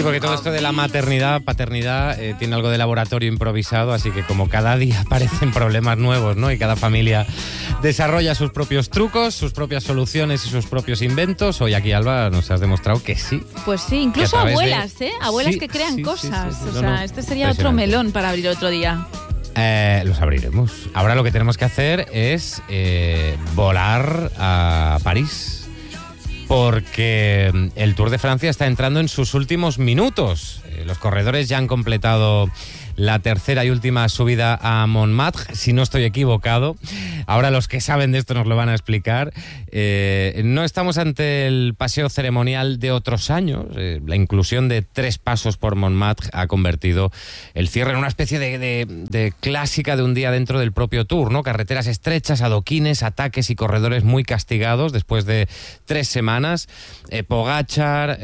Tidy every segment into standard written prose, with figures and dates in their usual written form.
porque todo esto de la maternidad, paternidad, tiene algo de laboratorio improvisado, así que como cada día aparecen problemas nuevos, ¿no? Y cada familia desarrolla sus propios trucos, sus propias soluciones y sus propios inventos. Hoy aquí, Alba, nos has demostrado que sí. Pues sí, incluso abuelas, de... Abuelas sí, que crean cosas. Sí. O sea, este sería otro melón para abrir otro día. Los abriremos. Ahora lo que tenemos que hacer es volar a París, porque el Tour de Francia está entrando en sus últimos minutos. Los corredores ya han completado la tercera y última subida a Montmartre, si no estoy equivocado. Ahora los que saben de esto nos lo van a explicar. No estamos ante el paseo ceremonial de otros años. La inclusión de 3 pasos por Montmartre ha convertido el cierre en una especie de clásica de un día dentro del propio Tour, ¿no? Carreteras estrechas, adoquines, ataques y corredores muy castigados después de 3 semanas. Pogačar,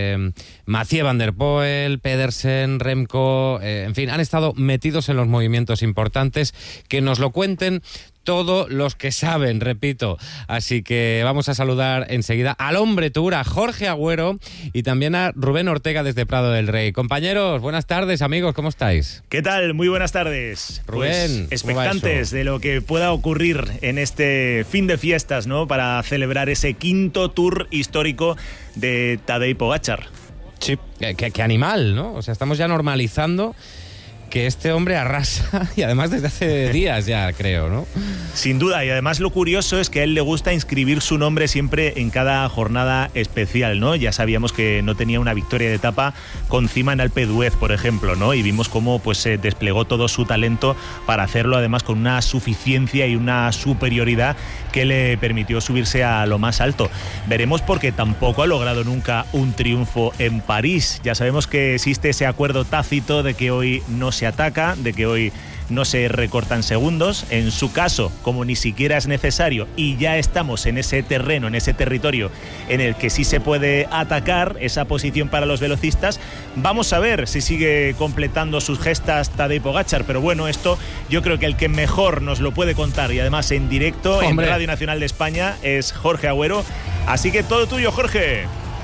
Mathieu Van der Poel, Pedersen, Remco, en fin, han estado metidos en los movimientos importantes. Que nos lo cuenten todos los que saben, repito. Así que vamos a saludar enseguida al hombre Tour, a Jorge Agüero, y también a Rubén Ortega desde Prado del Rey. Compañeros, buenas tardes, amigos, ¿cómo estáis? ¿Qué tal? Muy buenas tardes. Rubén, pues, expectantes de lo que pueda ocurrir en este fin de fiestas, ¿no? Para celebrar ese 5º Tour histórico de Tadej Pogačar. Sí, qué animal, ¿no? O sea, estamos ya normalizando que este hombre arrasa, y además desde hace días ya, creo, ¿no? Sin duda, y además lo curioso es que a él le gusta inscribir su nombre siempre en cada jornada especial, ¿no? Ya sabíamos que no tenía una victoria de etapa con cima en Alpe d'Huez, por ejemplo, ¿no? Y vimos cómo pues se desplegó todo su talento para hacerlo, además con una suficiencia y una superioridad que le permitió subirse a lo más alto. Veremos, porque tampoco ha logrado nunca un triunfo en París. Ya sabemos que existe ese acuerdo tácito de que hoy no se ataca, de que hoy no se recortan segundos. En su caso, como ni siquiera es necesario y ya estamos en ese terreno, en ese territorio en el que sí se puede atacar esa posición para los velocistas, vamos a ver si sigue completando sus gestas Tadej Pogačar. Pero bueno, esto yo creo que el que mejor nos lo puede contar, y además en directo, ¡hombre!, en Radio Nacional de España, es Jorge Agüero. Así que todo tuyo, Jorge.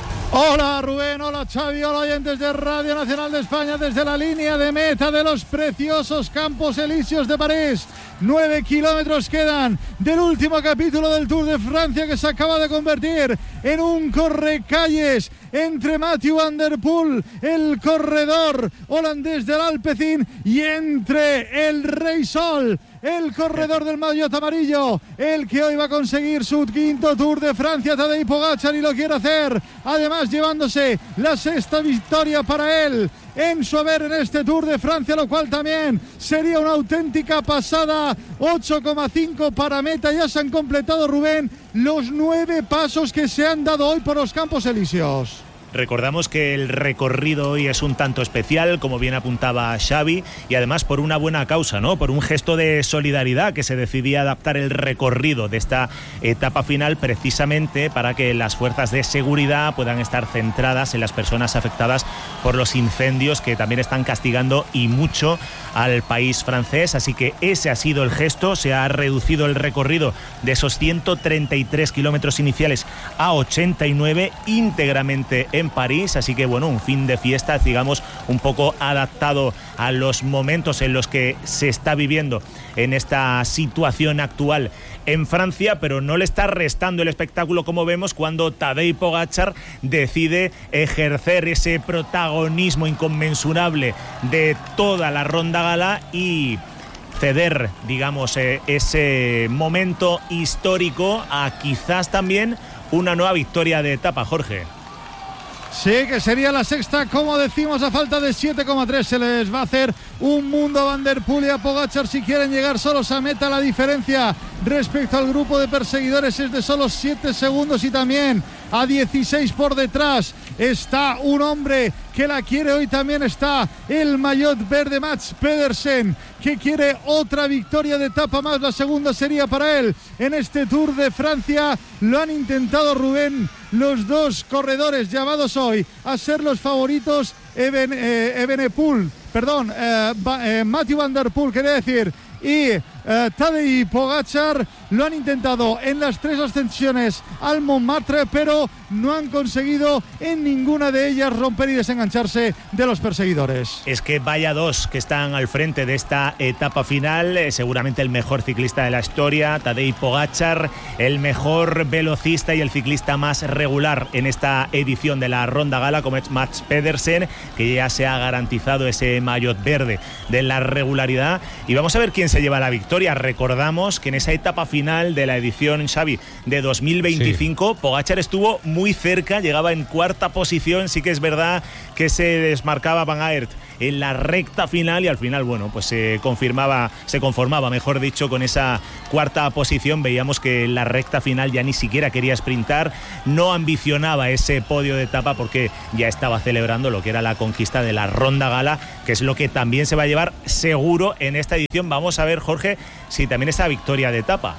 Hola Rubén, hola Xavi, hola oyentes de Radio Nacional de España desde la línea de meta de los preciosos Campos Elíseos de París. 9 kilómetros quedan del último capítulo del Tour de Francia, que se acaba de convertir en un correcalles entre Mathieu Van der Poel, el corredor holandés del Alpecin, y entre el Rey Sol, el corredor del maillot amarillo, el que hoy va a conseguir su 5º Tour de Francia, Tadej Pogačar, y lo quiere hacer además llevándose la 6ª victoria para él en su haber en este Tour de Francia, lo cual también sería una auténtica pasada. 8,5 para meta. Ya se han completado, Rubén, los 9 pasos que se han dado hoy por los Campos Elíseos. Recordamos que el recorrido hoy es un tanto especial, como bien apuntaba Xavi, y además por una buena causa, ¿no? Por un gesto de solidaridad, que se decidía adaptar el recorrido de esta etapa final precisamente para que las fuerzas de seguridad puedan estar centradas en las personas afectadas por los incendios que también están castigando y mucho al país francés. Así que ese ha sido el gesto. Se ha reducido el recorrido de esos 133 kilómetros iniciales a 89, íntegramente en París. Así que bueno, un fin de fiesta, digamos, un poco adaptado a los momentos en los que se está viviendo en esta situación actual en Francia, pero no le está restando el espectáculo, como vemos, cuando Tadej Pogačar decide ejercer ese protagonismo inconmensurable de toda la ronda gala y ceder, digamos, ese momento histórico a quizás también una nueva victoria de etapa, Jorge. Sí, que sería la 6ª, como decimos, a falta de 7,3. Se les va a hacer un mundo a Van der Poel y a Pogačar si quieren llegar solos a meta. La diferencia respecto al grupo de perseguidores es de solo 7 segundos, y también a 16 por detrás está un hombre que la quiere. Hoy también está el maillot verde, Mats Pedersen, que quiere otra victoria de etapa más. La segunda sería para él en este Tour de Francia. Lo han intentado, Rubén, los dos corredores llamados hoy a ser los favoritos. Mathieu Van der Poel, quería decir, y Tadej Pogačar. Lo han intentado en las 3 ascensiones al Montmartre, pero no han conseguido en ninguna de ellas romper y desengancharse de los perseguidores. Es que vaya dos que están al frente de esta etapa final. Seguramente el mejor ciclista de la historia, Tadej Pogačar, el mejor velocista y el ciclista más regular en esta edición de la Ronda Gala, como es Mats Pedersen, que ya se ha garantizado ese maillot verde de la regularidad. Y vamos a ver quién se lleva la victoria. Recordamos que en esa etapa final de la edición, Xavi, de 2025, Pogačar estuvo muy cerca, llegaba en 4ª posición. Sí que es verdad que se desmarcaba Van Aert en la recta final y al final, bueno, pues se conformaba, mejor dicho, con esa 4ª posición. Veíamos que en la recta final ya ni siquiera quería sprintar, no ambicionaba ese podio de etapa porque ya estaba celebrando lo que era la conquista de la Ronda Gala, que es lo que también se va a llevar seguro en esta edición. Vamos a ver, Jorge, si también esa victoria de etapa.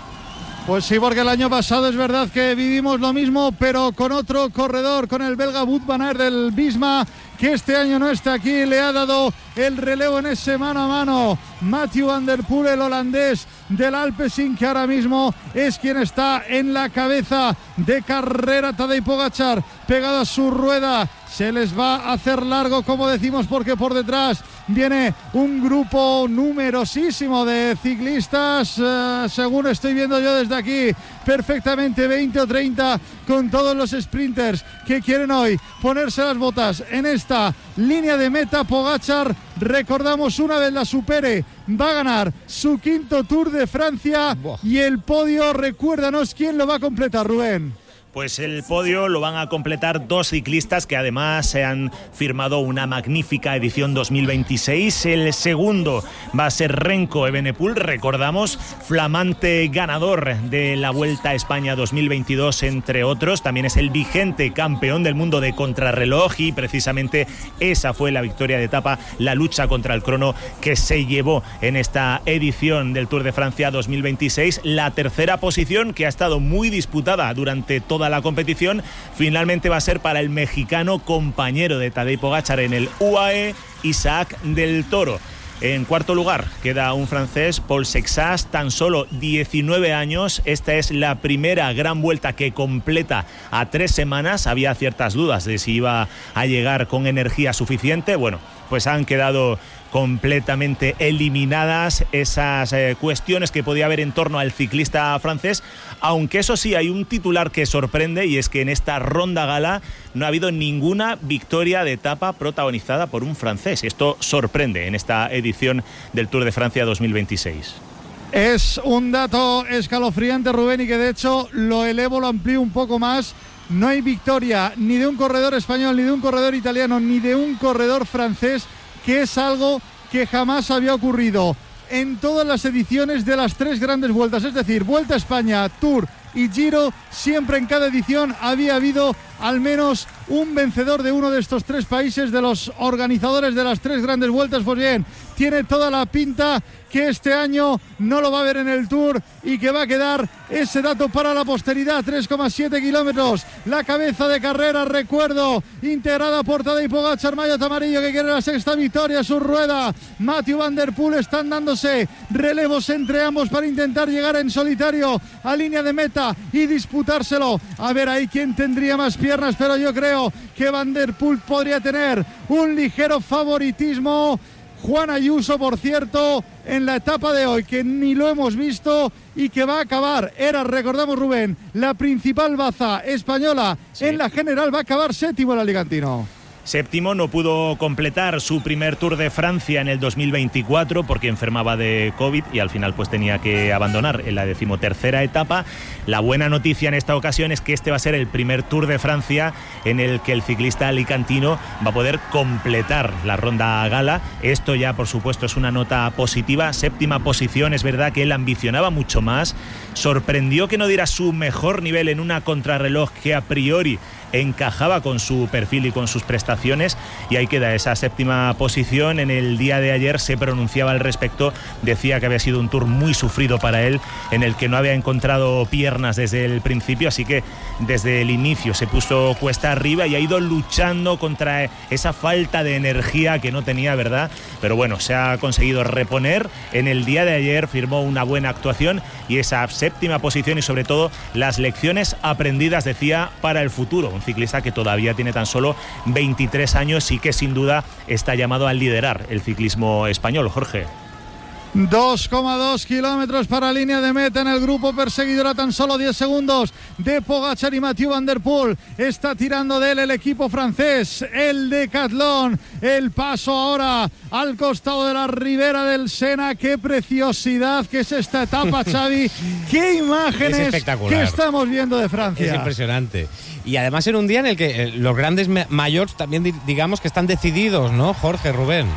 Pues sí, porque el año pasado es verdad que vivimos lo mismo, pero con otro corredor, con el belga Wout van Aert del Visma, que este año no está aquí. Le ha dado el relevo en ese mano a mano Mathieu van der Poel, el holandés del Alpecin, que ahora mismo es quien está en la cabeza de carrera. Tadej Pogačar pegado a su rueda, se les va a hacer largo, como decimos, porque por detrás viene un grupo numerosísimo de ciclistas, según estoy viendo yo desde aquí, perfectamente 20 o 30, con todos los sprinters que quieren hoy ponerse las botas en esta línea de meta. Pogačar, recordamos, una vez la supere, va a ganar su 5º Tour de Francia. Y el podio, recuérdanos quién lo va a completar, Rubén. Pues el podio lo van a completar 2 ciclistas que además se han firmado una magnífica edición 2026. El segundo va a ser Remco Evenepoel, recordamos, flamante ganador de la Vuelta a España 2022, entre otros. También es el vigente campeón del mundo de contrarreloj y precisamente esa fue la victoria de etapa, la lucha contra el crono que se llevó en esta edición del Tour de Francia 2026. La 3ª posición, que ha estado muy disputada durante toda la competición, finalmente va a ser para el mexicano compañero de Tadej Pogačar en el UAE, Isaac del Toro. En 4º lugar queda un francés, Paul Sexas, tan solo 19 años. Esta es la primera gran vuelta que completa a 3 semanas. Había ciertas dudas de si iba a llegar con energía suficiente. Bueno, pues han quedado completamente eliminadas esas cuestiones que podía haber en torno al ciclista francés, aunque eso sí, hay un titular que sorprende, y es que en esta Ronda Gala no ha habido ninguna victoria de etapa protagonizada por un francés. Esto sorprende en esta edición del Tour de Francia 2026. Es un dato escalofriante, Rubén, y que de hecho lo elevo, lo amplío un poco más. No hay victoria ni de un corredor español, ni de un corredor italiano, ni de un corredor francés, que es algo que jamás había ocurrido en todas las ediciones de las 3 grandes vueltas. Es decir, Vuelta a España, Tour y Giro, siempre en cada edición había habido al menos un vencedor de uno de estos 3 países, de los organizadores de las 3 grandes vueltas. Pues bien, tiene toda la pinta que este año no lo va a ver en el Tour y que va a quedar ese dato para la posteridad. 3,7 kilómetros, la cabeza de carrera, recuerdo, integrada por Tadej Pogačar, maillot amarillo, que quiere la 6ª victoria, su rueda. Mathieu van der Poel, están dándose relevos entre ambos para intentar llegar en solitario a línea de meta y disputárselo. A ver ahí quién tendría más piernas, pero yo creo que Van der Poel podría tener un ligero favoritismo. Juan Ayuso, por cierto, en la etapa de hoy, que ni lo hemos visto y que va a acabar, recordamos, Rubén, la principal baza española, sí, en la general, va a acabar 7º el alicantino. 7º, no pudo completar su primer Tour de Francia en el 2024 porque enfermaba de COVID y al final pues tenía que abandonar en la 13ª etapa. La buena noticia en esta ocasión es que este va a ser el primer Tour de Francia en el que el ciclista alicantino va a poder completar la Ronda Gala. Esto ya, por supuesto, es una nota positiva. 7ª posición, es verdad que él ambicionaba mucho más. Sorprendió que no diera su mejor nivel en una contrarreloj que a priori encajaba con su perfil y con sus prestaciones sensaciones, y ahí queda esa séptima posición. En el día de ayer se pronunciaba al respecto, decía que había sido un Tour muy sufrido para él, en el que no había encontrado piernas desde el principio, así que desde el inicio se puso cuesta arriba y ha ido luchando contra esa falta de energía que no tenía, ¿verdad? Pero bueno, se ha conseguido reponer. En el día de ayer firmó una buena actuación y esa séptima posición, y sobre todo las lecciones aprendidas, decía, para el futuro. Un ciclista que todavía tiene tan solo 23 años y que sin duda está llamado a liderar el ciclismo español, Jorge. 2,2 kilómetros para línea de meta en el grupo perseguidor, a tan solo 10 segundos de Pogačar y Mathieu Van Der Poel. Está tirando de él el equipo francés, el Decathlon. El paso ahora al costado de la ribera del Sena. Qué preciosidad que es esta etapa, Xavi. Qué imágenes que estamos viendo de Francia. Es impresionante. Y además en un día en el que los grandes mayores también, digamos, que están decididos, ¿no, Jorge, Rubén?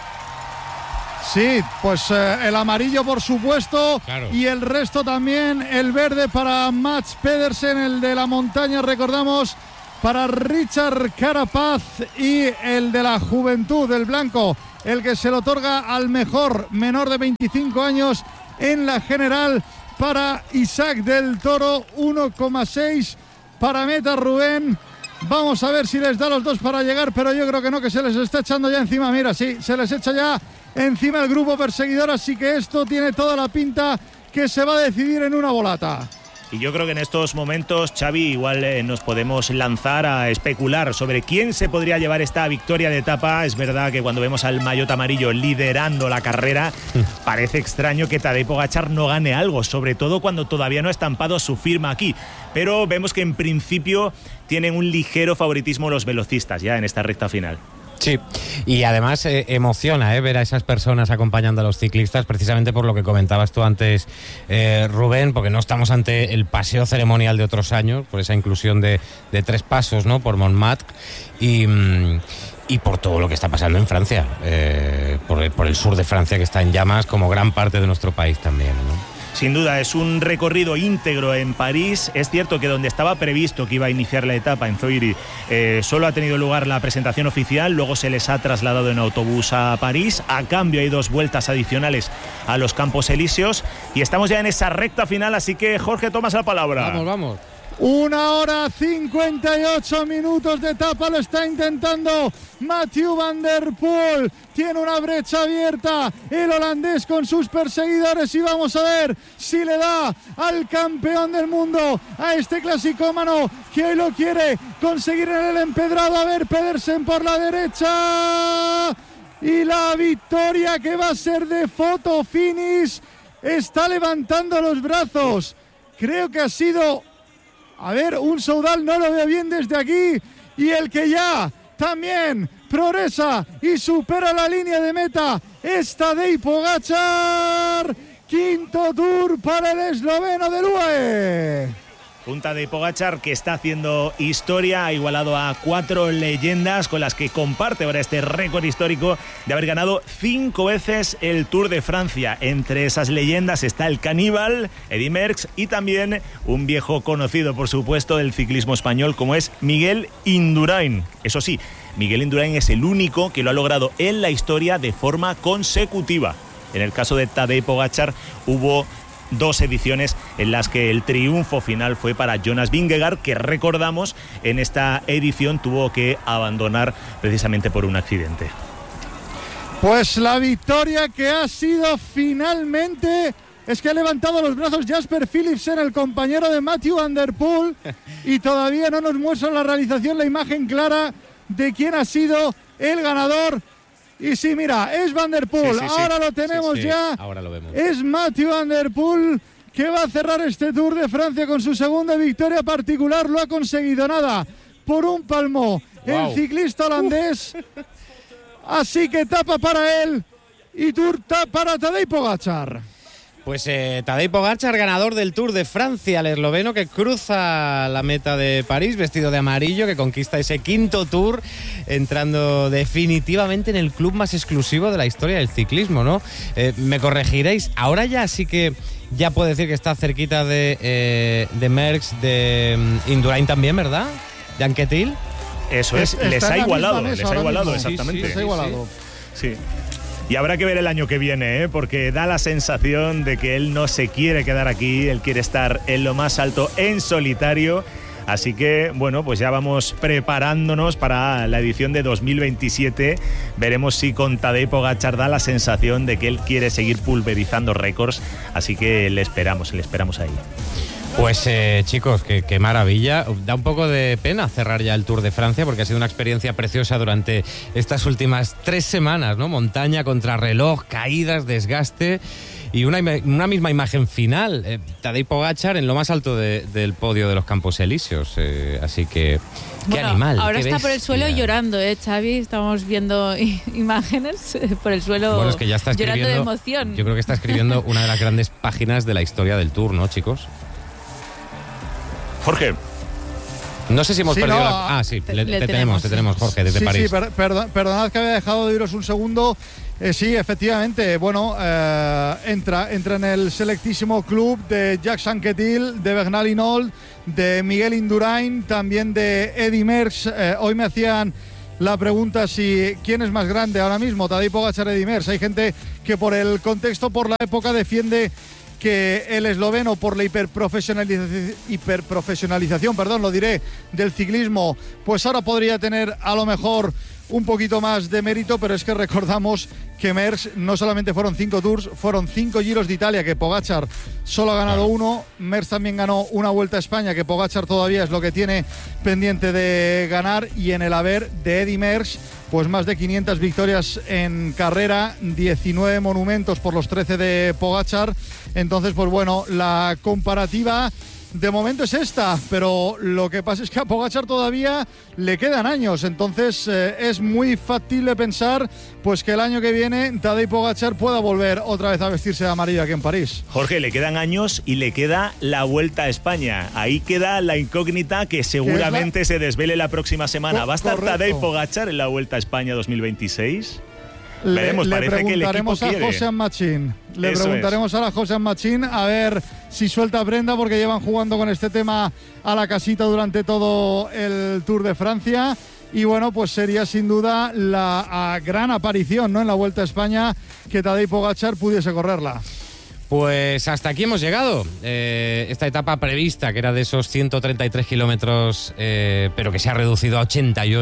Sí, pues el amarillo por supuesto, claro. Y el resto también, el verde para Mats Pedersen, el de la montaña, recordamos, para Richard Carapaz, y el de la juventud, el blanco, el que se le otorga al mejor menor de 25 años en la general, para Isaac del Toro. 1,6 para meta, Rubén. Vamos a ver si les da los dos para llegar, pero yo creo que no, que se les está echando ya encima. Mira, sí, se les echa ya encima el grupo perseguidor, así que esto tiene toda la pinta que se va a decidir en una volata. Y yo creo que en estos momentos, Xavi, igual nos podemos lanzar a especular sobre quién se podría llevar esta victoria de etapa. Es verdad que cuando vemos al maillot amarillo liderando la carrera, parece extraño que Tadej Pogačar no gane algo, sobre todo cuando todavía no ha estampado su firma aquí. Pero vemos que en principio tienen un ligero favoritismo los velocistas ya en esta recta final. Sí, y además emociona ver a esas personas acompañando a los ciclistas, precisamente por lo que comentabas tú antes, Rubén, porque no estamos ante el paseo ceremonial de otros años, por esa inclusión de 3 pasos, ¿no?, por Montmartre, y por todo lo que está pasando en Francia, por el sur de Francia, que está en llamas, como gran parte de nuestro país también, ¿no? Sin duda, es un recorrido íntegro en París. Es cierto que donde estaba previsto que iba a iniciar la etapa, en Zoiri, solo ha tenido lugar la presentación oficial, luego se les ha trasladado en autobús a París. A cambio hay 2 vueltas adicionales a los Campos Elíseos y estamos ya en esa recta final, así que Jorge, tomas la palabra. Vamos. 1 hora 58 minutos de etapa, lo está intentando Mathieu Van Der Poel. Tiene una brecha abierta el holandés con sus perseguidores, y vamos a ver si le da al campeón del mundo, a este clasicómano que hoy lo quiere conseguir en el empedrado. A ver, Pedersen por la derecha, y la victoria que va a ser de photo finish. Está levantando los brazos, creo que ha sido... A ver, un Soudal, no lo veo bien desde aquí, y el que ya también progresa y supera la línea de meta es Tadej Pogačar. 5º Tour para el esloveno del UAE. Punta de Pogačar, que está haciendo historia, ha igualado a 4 leyendas con las que comparte ahora este récord histórico de haber ganado 5 veces el Tour de Francia. Entre esas leyendas está el caníbal Eddy Merckx y también un viejo conocido, por supuesto, del ciclismo español, como es Miguel Indurain. Eso sí, Miguel Indurain es el único que lo ha logrado en la historia de forma consecutiva. En el caso de Tadej Pogačar hubo 2 ediciones en las que el triunfo final fue para Jonas Vingegaard, que recordamos en esta edición tuvo que abandonar precisamente por un accidente. Pues la victoria que ha sido finalmente... Es que ha levantado los brazos Jasper Philipsen, el compañero de Mathieu Van Der Poel, y todavía no nos muestra la realización la imagen clara de quién ha sido el ganador. Y sí, mira, es Van Der Poel, ahora lo tenemos ya. Ahora lo vemos. Es Mathieu Van Der Poel, que va a cerrar este Tour de Francia con su segunda victoria particular. Lo ha conseguido, nada, por un palmo, el ciclista holandés. Así que etapa para él y Tour para Tadej Pogačar. Pues Tadej Pogačar, ganador del Tour de Francia, el esloveno que cruza la meta de París vestido de amarillo, que conquista ese 5º Tour, entrando definitivamente en el club más exclusivo de la historia del ciclismo, ¿no? Me corregiréis, ahora ya sí que ya puedo decir que está cerquita de Merckx, de Indurain también, ¿verdad? ¿De Anquetil? Eso es, les ha igualado, exactamente. Les ha igualado. Sí. Y habrá que ver el año que viene, porque da la sensación de que él no se quiere quedar aquí, él quiere estar en lo más alto en solitario. Así que, bueno, pues ya vamos preparándonos para la edición de 2027. Veremos si con Tadej Pogačar da la sensación de que él quiere seguir pulverizando récords. Así que le esperamos ahí. Pues chicos, qué maravilla. Da un poco de pena cerrar ya el Tour de Francia porque ha sido una experiencia preciosa durante estas últimas 3 semanas, ¿no? Montaña, contrarreloj, caídas, desgaste y una misma imagen final. Tadej Pogačar en lo más alto del podio de los Campos Elíseos. Así que, qué animal. Ahora qué está por el suelo llorando, Xavi. Estamos viendo imágenes por el suelo, bueno, es que ya está llorando de emoción. Yo creo que está escribiendo una de las grandes páginas de la historia del Tour, ¿no, chicos? Jorge. No sé si hemos perdido la... Ah, sí, te tenemos, Jorge, desde París. Sí, perdonad que había dejado de iros un segundo. Sí, efectivamente, bueno, entra en el selectísimo club de Jacques Anquetil, de Bernal Hinault, de Miguel Indurain, también de Eddy Merckx. Hoy me hacían la pregunta si quién es más grande ahora mismo, Tadej Pogačar, Eddy Merckx. Hay gente que por el contexto, por la época, defiende que el esloveno, por la hiperprofesionalización, lo diré, del ciclismo, pues ahora podría tener a lo mejor un poquito más de mérito, pero es que recordamos que Merckx no solamente fueron 5 Tours, fueron 5 Giros de Italia, que Pogačar solo ha ganado uno. Merckx también ganó una Vuelta a España, que Pogačar todavía es lo que tiene pendiente de ganar, y en el haber de Eddy Merckx, pues más de 500 victorias en carrera, 19 monumentos por los 13 de Pogačar. Entonces, pues bueno, la comparativa de momento es esta, pero lo que pasa es que a Pogačar todavía le quedan años, entonces es muy factible pensar pues que el año que viene Tadej Pogačar pueda volver otra vez a vestirse de amarillo aquí en París. Jorge, le quedan años y le queda la Vuelta a España. Ahí queda la incógnita que seguramente se desvele la próxima semana. ¿Va a estar Tadej Pogačar en la Vuelta a España 2026? Veremos, le parece preguntaremos que el equipo a José Machín. Le Eso preguntaremos ahora a José Machín a ver si suelta prenda, porque llevan jugando con este tema a la casita durante todo el Tour de Francia. Y bueno, pues sería sin duda la gran aparición, ¿no?, en la Vuelta a España, que Tadej Pogačar pudiese correrla. Pues hasta aquí hemos llegado. Esta etapa prevista, que era de esos 133 kilómetros, pero que se ha reducido a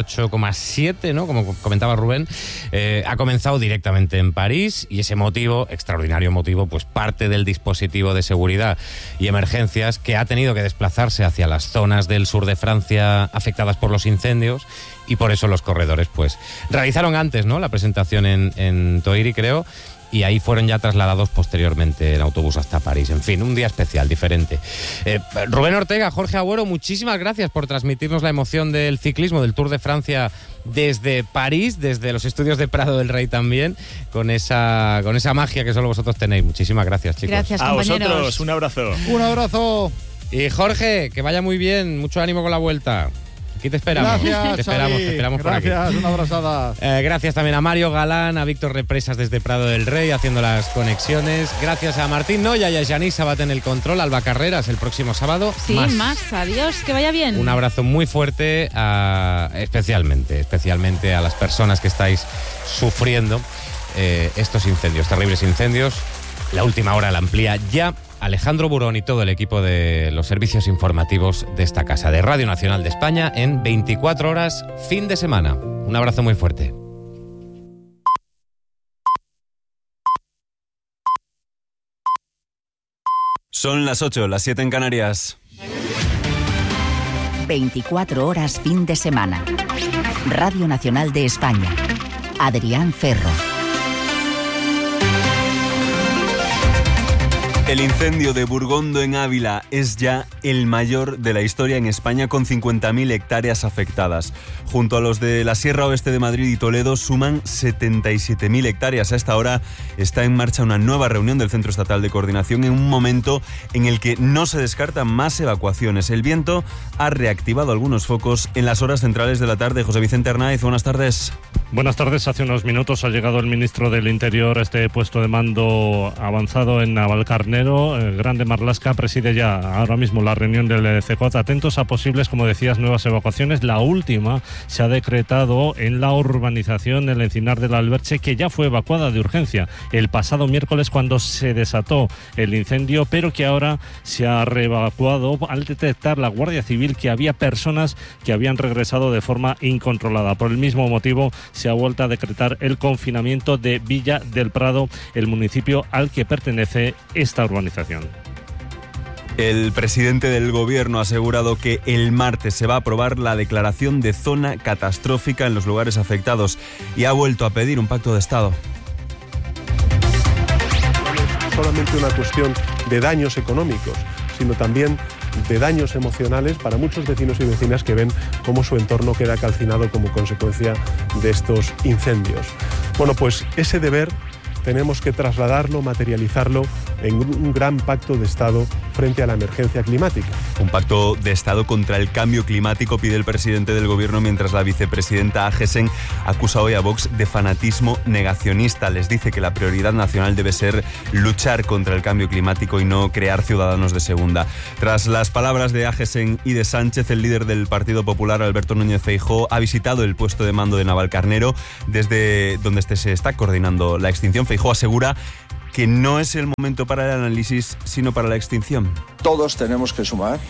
88,7, ¿no?, como comentaba Rubén, ha comenzado directamente en París, y ese motivo, extraordinario motivo, pues parte del dispositivo de seguridad y emergencias que ha tenido que desplazarse hacia las zonas del sur de Francia afectadas por los incendios, y por eso los corredores pues realizaron antes, ¿no?, la presentación en Toiri, creo, y ahí fueron ya trasladados posteriormente en autobús hasta París. En fin, un día especial, diferente. Rubén Ortega, Jorge Agüero, muchísimas gracias por transmitirnos la emoción del ciclismo, del Tour de Francia desde París, desde los estudios de Prado del Rey también, con esa magia que solo vosotros tenéis. Muchísimas gracias, chicos. Gracias, a compañeros. vosotros, un abrazo. Un abrazo. Y Jorge, que vaya muy bien, mucho ánimo con la vuelta. Aquí te esperamos. Gracias, te esperamos por aquí. Gracias, una abrazada. Gracias también a Mario Galán, a Víctor Represas desde Prado del Rey haciendo las conexiones. Gracias a Martín Noya y a Yanis Sabat en el control. Alba Carreras el próximo sábado. Sí, más. Adiós, que vaya bien. Un abrazo muy fuerte especialmente a las personas que estáis sufriendo estos incendios, terribles incendios. La última hora la amplía ya Alejandro Burón y todo el equipo de los servicios informativos de esta casa, de Radio Nacional de España, en 24 horas, fin de semana. Un abrazo muy fuerte. Son las 8, las 7 en Canarias. 24 horas, fin de semana. Radio Nacional de España. Adrián Ferro. El incendio de Burgondo en Ávila es ya el mayor de la historia en España, con 50.000 hectáreas afectadas. Junto a los de la Sierra Oeste de Madrid y Toledo suman 77.000 hectáreas. A esta hora está en marcha una nueva reunión del Centro Estatal de Coordinación en un momento en el que no se descartan más evacuaciones. El viento ha reactivado algunos focos en las horas centrales de la tarde. José Vicente Hernández, buenas tardes. Buenas tardes. Hace unos minutos ha llegado el ministro del Interior a este puesto de mando avanzado en Navalcarnero. Grande Marlaska preside ya ahora mismo la reunión del CECOT. Atentos a posibles, como decías, nuevas evacuaciones. La última se ha decretado en la urbanización del Encinar del Alberche, que ya fue evacuada de urgencia el pasado miércoles cuando se desató el incendio, pero que ahora se ha reevacuado al detectar la Guardia Civil que había personas que habían regresado de forma incontrolada. Por el mismo motivo se ha vuelto a decretar el confinamiento de Villa del Prado, el municipio al que pertenece esta urbanización. El presidente del gobierno ha asegurado que el martes se va a aprobar la declaración de zona catastrófica en los lugares afectados y ha vuelto a pedir un pacto de Estado. No solamente una cuestión de daños económicos, sino también de daños emocionales para muchos vecinos y vecinas que ven cómo su entorno queda calcinado como consecuencia de estos incendios. Bueno, pues ese deber tenemos que trasladarlo, materializarlo en un gran pacto de Estado frente a la emergencia climática. Un pacto de Estado contra el cambio climático pide el presidente del gobierno, mientras la vicepresidenta Agesen acusa hoy a Vox de fanatismo negacionista. Les dice que la prioridad nacional debe ser luchar contra el cambio climático y no crear ciudadanos de segunda. Tras las palabras de Agesen y de Sánchez, el líder del Partido Popular, Alberto Núñez Feijóo, ha visitado el puesto de mando de Navalcarnero, desde donde se está coordinando la extinción. Feijóo asegura que no es el momento para el análisis, sino para la extinción. Todos tenemos que sumar,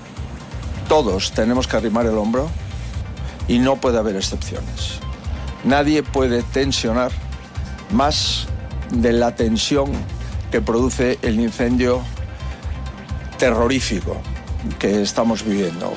todos tenemos que arrimar el hombro y no puede haber excepciones. Nadie puede tensionar más de la tensión que produce el incendio terrorífico que estamos viviendo.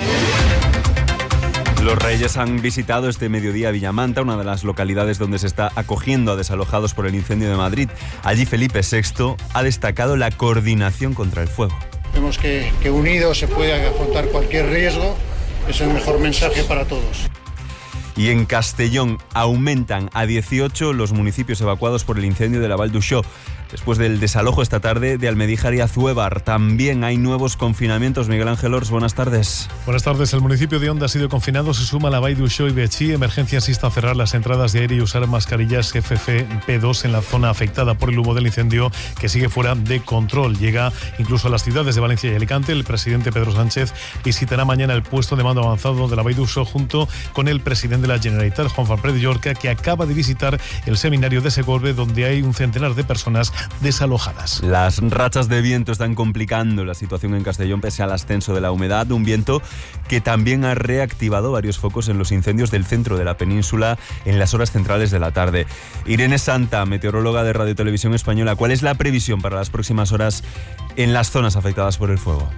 Los Reyes han visitado este mediodía Villamanta, una de las localidades donde se está acogiendo a desalojados por el incendio de Madrid. Allí Felipe VI ha destacado la coordinación contra el fuego. Vemos que unidos se puede afrontar cualquier riesgo. Es el mejor mensaje para todos. Y en Castellón aumentan a 18 los municipios evacuados por el incendio de la Vall d'Uixó. Después del desalojo esta tarde de Almedíjar y Azuévar, también hay nuevos confinamientos. Miguel Ángel Ors, buenas tardes. Buenas tardes. El municipio de Onda ha sido confinado. Se suma la Vall d'Uixó y Betxí. Emergencias insta a cerrar las entradas de aire y usar mascarillas FFP2 en la zona afectada por el humo del incendio, que sigue fuera de control. Llega incluso a las ciudades de Valencia y Alicante. El presidente Pedro Sánchez visitará mañana el puesto de mando avanzado de la Vall d'Uixó junto con el presidente de la Generalitat, Juan Fernández Llorca, que acaba de visitar el seminario de Segorbe, donde hay un centenar de personas desalojadas. Las rachas de viento están complicando la situación en Castellón pese al ascenso de la humedad, un viento que también ha reactivado varios focos en los incendios del centro de la península en las horas centrales de la tarde. Irene Santa, meteoróloga de Radio Televisión Española, ¿cuál es la previsión para las próximas horas en las zonas afectadas por el fuego?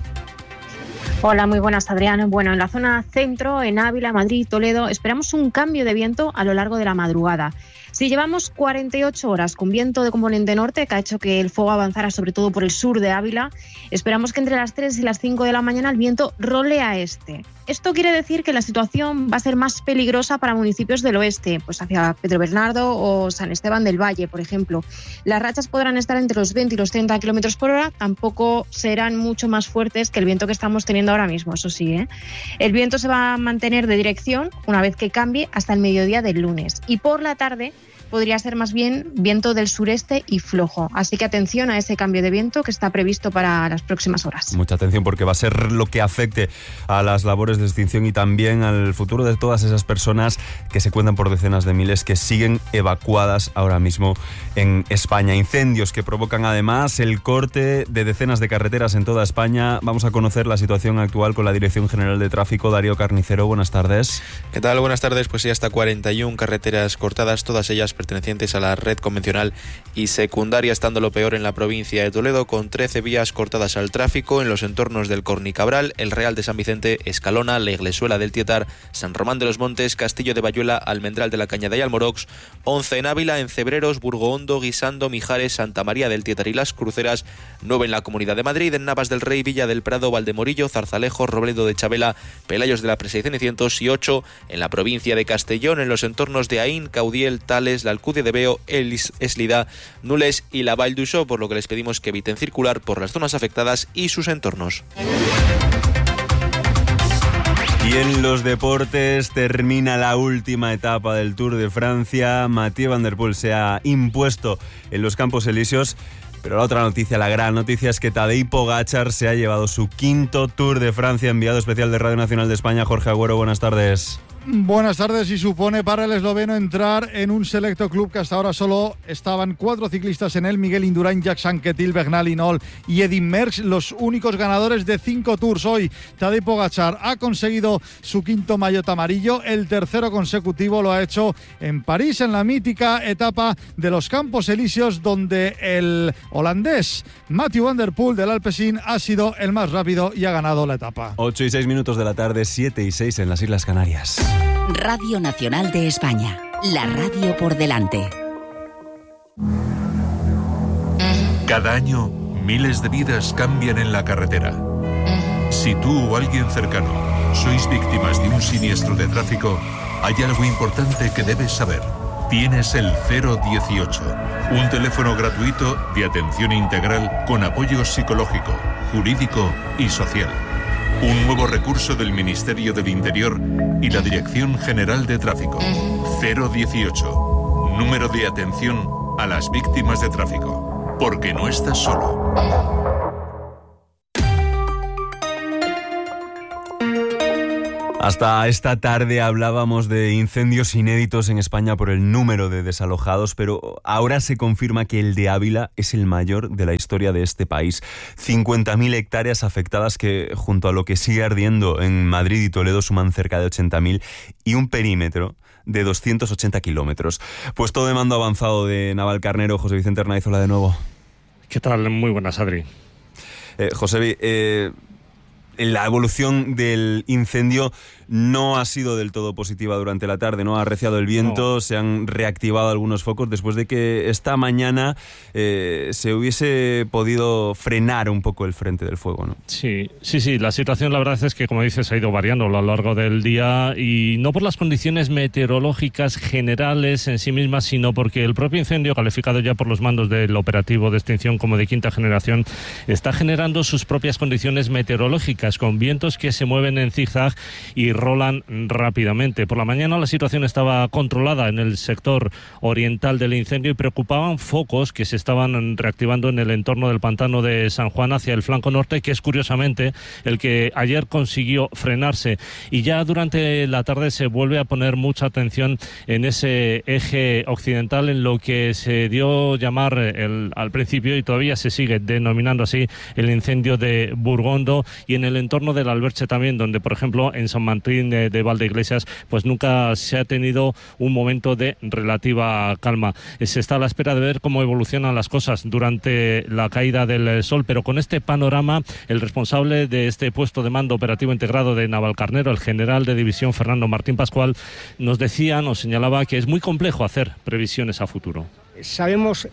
Hola, muy buenas, Adrián. Bueno, en la zona centro, en Ávila, Madrid, Toledo, esperamos un cambio de viento a lo largo de la madrugada. Si llevamos 48 horas con viento de componente norte, que ha hecho que el fuego avanzara sobre todo por el sur de Ávila, esperamos que entre las 3 y las 5 de la mañana el viento role a este. Esto quiere decir que la situación va a ser más peligrosa para municipios del oeste, pues hacia Pedro Bernardo o San Esteban del Valle, por ejemplo. Las rachas podrán estar entre los 20 y los 30 kilómetros por hora, tampoco serán mucho más fuertes que el viento que estamos teniendo ahora mismo, eso sí, ¿eh? El viento se va a mantener de dirección una vez que cambie hasta el mediodía del lunes. Y por la tarde podría ser más bien viento del sureste y flojo. Así que atención a ese cambio de viento que está previsto para las próximas horas. Mucha atención, porque va a ser lo que afecte a las labores de extinción y también al futuro de todas esas personas que se cuentan por decenas de miles que siguen evacuadas ahora mismo en España. Incendios que provocan además el corte de decenas de carreteras en toda España. Vamos a conocer la situación actual con la Dirección General de Tráfico. Darío Carnicero, buenas tardes. ¿Qué tal? Buenas tardes. Pues sí, hasta 41 carreteras cortadas, todas ellas pertenecientes a la red convencional y secundaria, estando lo peor en la provincia de Toledo, con 13 vías cortadas al tráfico en los entornos del Cornicabral, el Real de San Vicente, Escalona, la Iglesuela del Tietar, San Román de los Montes, Castillo de Bayuela, Almendral de la Cañada y Almorox, 11 en Ávila, en Cebreros, Burgohondo, Guisando, Mijares, Santa María del Tietar y Las Cruceras, 9 en la Comunidad de Madrid, en Navas del Rey, Villa del Prado, Valdemorillo, Zarzalejo, Robledo de Chabela, Pelayos de la Presa y Cenicientos, y 8 en la provincia de Castellón, en los entornos de Aín, Caudiel, Tales, la Alcudia de Beo, Eslida, Nules y la Vall d'Uixó, por lo que les pedimos que eviten circular por las zonas afectadas y sus entornos. Y en los deportes termina la última etapa del Tour de Francia. Mathieu Van Der Poel se ha impuesto en los Campos Elíseos. Pero la otra noticia, la gran noticia, es que Tadej Pogačar se ha llevado su 5º Tour de Francia. Enviado especial de Radio Nacional de España, Jorge Agüero, buenas tardes. Buenas tardes, y supone para el esloveno entrar en un selecto club que hasta ahora solo estaban 4 ciclistas en él: Miguel Indurain, Jacques Anquetil, Bernal Hinault y Eddy Merckx, los únicos ganadores de 5 Tours. Hoy Tadej Pogačar ha conseguido su 5º maillot amarillo, el 3º consecutivo. Lo ha hecho en París, en la mítica etapa de los Campos Elíseos, donde el holandés Mathieu Van Der Poel del Alpecin ha sido el más rápido y ha ganado la etapa. 8:06 de la tarde, 7:06 en las Islas Canarias. Radio Nacional de España, la radio por delante. Cada año, miles de vidas cambian en la carretera. Si tú o alguien cercano sois víctimas de un siniestro de tráfico, hay algo importante que debes saber. Tienes el 018, un teléfono gratuito de atención integral con apoyo psicológico, jurídico y social. Un nuevo recurso del Ministerio del Interior y la Dirección General de Tráfico. 018, número de atención a las víctimas de tráfico. Porque no estás solo. Hasta esta tarde hablábamos de incendios inéditos en España por el número de desalojados, pero ahora se confirma que el de Ávila es el mayor de la historia de este país. 50.000 hectáreas afectadas que, junto a lo que sigue ardiendo en Madrid y Toledo, suman cerca de 80.000 y un perímetro de 280 kilómetros. Puesto de mando avanzado de Navalcarnero, José Vicente Arnaizola de nuevo. ¿Qué tal? Muy buenas, Adri. José, la evolución del incendio no ha sido del todo positiva durante la tarde, ¿no? Ha arreciado el viento, se han reactivado algunos focos después de que esta mañana se hubiese podido frenar un poco el frente del fuego, ¿no? Sí. La situación, la verdad es que, como dices, ha ido variando a lo largo del día, y no por las condiciones meteorológicas generales en sí mismas, sino porque el propio incendio, calificado ya por los mandos del operativo de extinción como de 5ª generación, está generando sus propias condiciones meteorológicas, con vientos que se mueven en zigzag y rolan rápidamente. Por la mañana la situación estaba controlada en el sector oriental del incendio y preocupaban focos que se estaban reactivando en el entorno del pantano de San Juan hacia el flanco norte, que es curiosamente el que ayer consiguió frenarse. Y ya durante la tarde se vuelve a poner mucha atención en ese eje occidental, en lo que se dio llamar al principio, y todavía se sigue denominando así, el incendio de Burgondo, y en el entorno del Alberche también, donde, por ejemplo, en San Martín de Valdeiglesias, pues nunca se ha tenido un momento de relativa calma. Se está a la espera de ver cómo evolucionan las cosas durante la caída del sol, pero con este panorama, el responsable de este puesto de mando operativo integrado de Navalcarnero, el general de división Fernando Martín Pascual, nos señalaba que es muy complejo hacer previsiones a futuro. Sabemos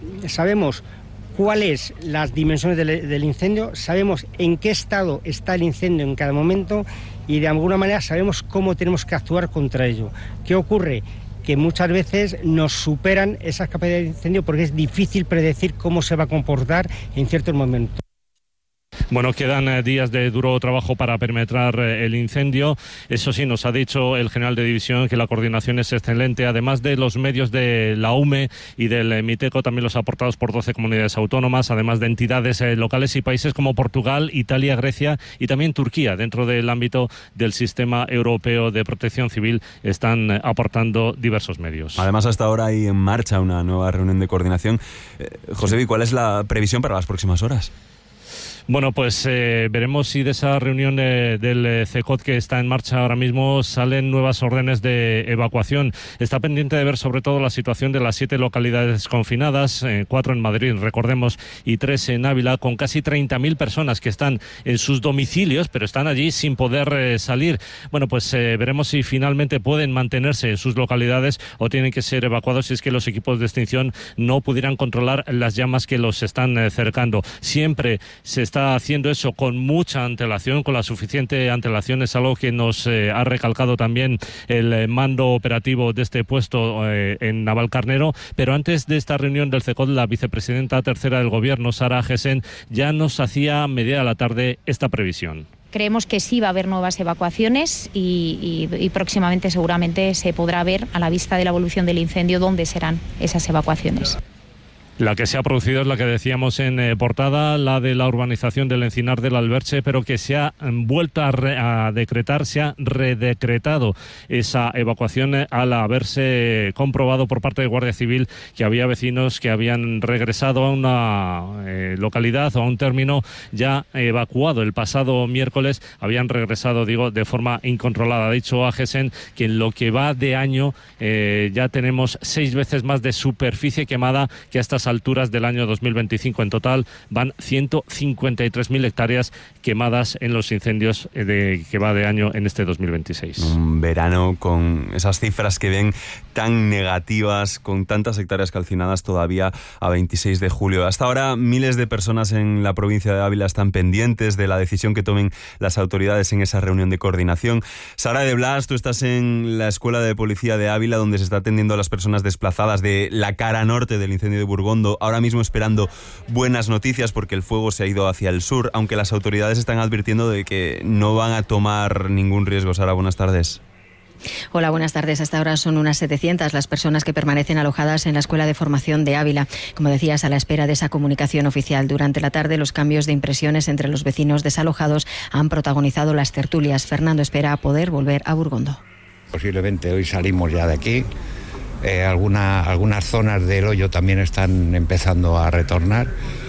cuáles las dimensiones del incendio, sabemos en qué estado está el incendio en cada momento, y de alguna manera sabemos cómo tenemos que actuar contra ello. ¿Qué ocurre? Que muchas veces nos superan esas capacidades de incendio porque es difícil predecir cómo se va a comportar en ciertos momentos. Bueno, quedan días de duro trabajo para perimetrar el incendio. Eso sí, nos ha dicho el general de división que la coordinación es excelente, además de los medios de la UME y del MITECO, también los aportados por 12 comunidades autónomas, además de entidades locales y países como Portugal, Italia, Grecia y también Turquía, dentro del ámbito del Sistema Europeo de Protección Civil, están aportando diversos medios. Además, hasta ahora hay en marcha una nueva reunión de coordinación. José, ¿cuál es la previsión para las próximas horas? Bueno, pues veremos si de esa reunión del CECOT que está en marcha ahora mismo salen nuevas órdenes de evacuación. Está pendiente de ver sobre todo la situación de las 7 localidades confinadas, 4 en Madrid, recordemos, y 3 en Ávila, con casi 30.000 personas que están en sus domicilios, pero están allí sin poder salir. Bueno, pues veremos si finalmente pueden mantenerse en sus localidades o tienen que ser evacuados si es que los equipos de extinción no pudieran controlar las llamas que los están cercando. Siempre se está haciendo eso con mucha antelación, con la suficiente antelación. Es algo que nos ha recalcado también el mando operativo de este puesto en Navalcarnero. Pero antes de esta reunión del CECOT, la vicepresidenta tercera del Gobierno, Sara Agesen, ya nos hacía a media de la tarde esta previsión. creemos que sí va a haber nuevas evacuaciones y próximamente seguramente se podrá ver, a la vista de la evolución del incendio, dónde serán esas evacuaciones. La que se ha producido es la que decíamos en portada, la de la urbanización del Encinar del Alberche, pero que se ha vuelto a decretar, se ha redecretado esa evacuación al haberse comprobado por parte de Guardia Civil que había vecinos que habían regresado a una localidad o a un término ya evacuado el pasado miércoles, habían regresado, digo, de forma incontrolada. Ha dicho AGESEN que en lo que va de año ya tenemos 6 veces más de superficie quemada que a estas alturas del año 2025. En total van 153.000 hectáreas quemadas en los incendios que va de año en este 2026. Un verano con esas cifras que ven tan negativas, con tantas hectáreas calcinadas todavía a 26 de julio. Hasta ahora miles de personas en la provincia de Ávila están pendientes de la decisión que tomen las autoridades en esa reunión de coordinación. Sara de Blas, tú estás en la Escuela de Policía de Ávila, donde se está atendiendo a las personas desplazadas de la cara norte del incendio de Burgondo, ahora mismo esperando buenas noticias porque el fuego se ha ido hacia el sur, aunque las autoridades están advirtiendo de que no van a tomar ningún riesgo. Sara, buenas tardes. Hola, buenas tardes. Hasta ahora son unas 700 las personas que permanecen alojadas en la Escuela de Formación de Ávila. Como decías, a la espera de esa comunicación oficial. Durante la tarde, los cambios de impresiones entre los vecinos desalojados han protagonizado las tertulias. Fernando espera poder volver a Burgondo. Posiblemente hoy salimos ya de aquí. Algunas zonas del hoyo también están empezando a retornar.